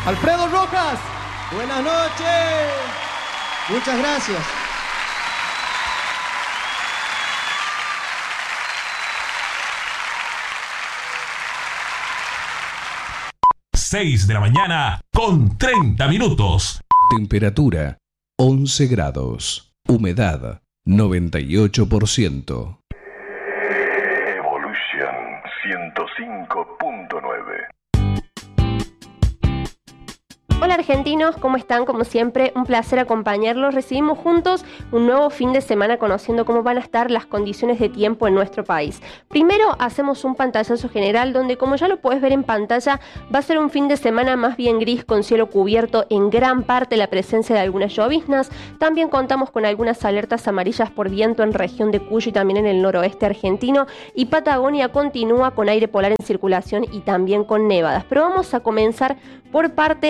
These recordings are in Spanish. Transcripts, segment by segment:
Alfredo Rojas. Buenas noches. Muchas gracias. Seis de la mañana con 30 minutos. Temperatura 11 grados. Humedad 98%. Evolution 105.9. Hola argentinos, ¿cómo están? Como siempre, un placer acompañarlos. Recibimos juntos un nuevo fin de semana conociendo cómo van a estar las condiciones de tiempo en nuestro país. Primero hacemos un pantallazo general donde, como ya lo puedes ver en pantalla, va a ser un fin de semana más bien gris con cielo cubierto, en gran parte la presencia de algunas lloviznas. También contamos con algunas alertas amarillas por viento en región de Cuyo y también en el noroeste argentino, y Patagonia continúa con aire polar en circulación y también con nevadas. Pero vamos a comenzar por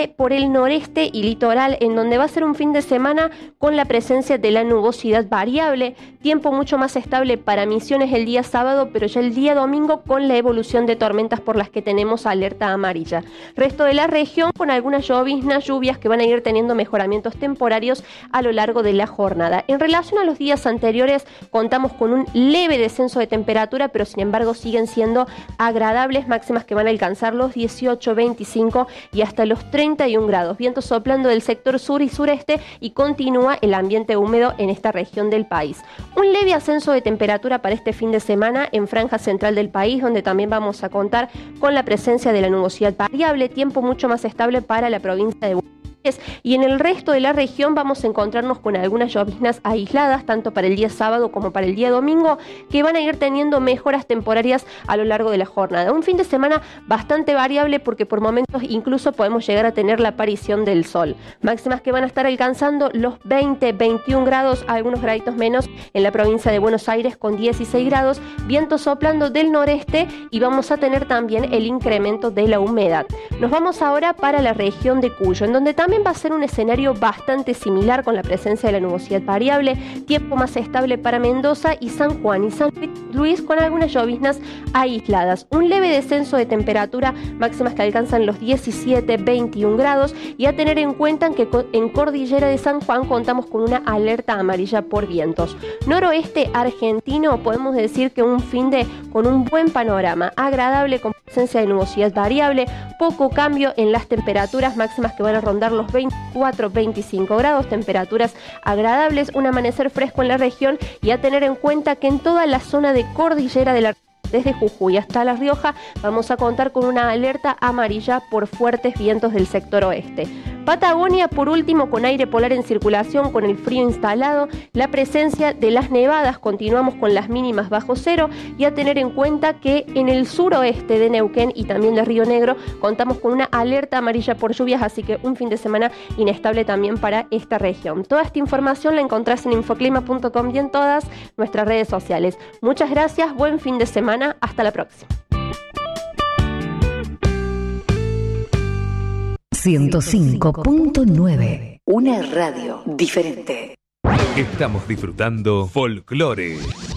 el noreste y litoral, en donde va a ser un fin de semana con la presencia de la nubosidad variable, tiempo mucho más estable para Misiones el día sábado, pero ya el día domingo con la evolución de tormentas por las que tenemos alerta amarilla. Resto de la región con algunas lloviznas, lluvias que van a ir teniendo mejoramientos temporarios a lo largo de la jornada. En relación a los días anteriores, contamos con un leve descenso de temperatura, pero sin embargo siguen siendo agradables, máximas que van a alcanzar los 18, 25 y hasta los 31 grados. Vientos soplando del sector sur y sureste y continúa el ambiente húmedo en esta región del país. Un leve ascenso de temperatura para este fin de semana en franja central del país, donde también vamos a contar con la presencia de la nubosidad variable, tiempo mucho más estable para la provincia de Buenos Aires. Y en el resto de la región vamos a encontrarnos con algunas lloviznas aisladas, tanto para el día sábado como para el día domingo, que van a ir teniendo mejoras temporarias a lo largo de la jornada. Un fin de semana bastante variable porque por momentos incluso podemos llegar a tener la aparición del sol. Máximas que van a estar alcanzando los 20, 21 grados, algunos graditos menos en la provincia de Buenos Aires con 16 grados, viento soplando del noreste y vamos a tener también el incremento de la humedad. Nos vamos ahora para la región de Cuyo, en donde también va a ser un escenario bastante similar con la presencia de la nubosidad variable, tiempo más estable para Mendoza y San Juan y San Luis con algunas lloviznas aisladas. Un leve descenso de temperatura, máximas que alcanzan los 17, 21 grados, y a tener en cuenta que en Cordillera de San Juan contamos con una alerta amarilla por vientos. Noroeste argentino, podemos decir que un fin de con un buen panorama, agradable con presencia de nubosidad variable, poco cambio en las temperaturas, máximas que van a rondar los 24, 25 grados, temperaturas agradables, un amanecer fresco en la región, y a tener en cuenta que en toda la zona de cordillera de la desde Jujuy hasta La Rioja vamos a contar con una alerta amarilla por fuertes vientos del sector oeste. Patagonia, por último, con aire polar en circulación, con el frío instalado, la presencia de las nevadas, continuamos con las mínimas bajo cero, y a tener en cuenta que en el suroeste de Neuquén y también de Río Negro contamos con una alerta amarilla por lluvias, así que un fin de semana inestable también para esta región. Toda esta información la encontrás en infoclima.com y en todas nuestras redes sociales. Muchas gracias, buen fin de semana, hasta la próxima. 105.9. Una radio diferente. Estamos disfrutando Folclore.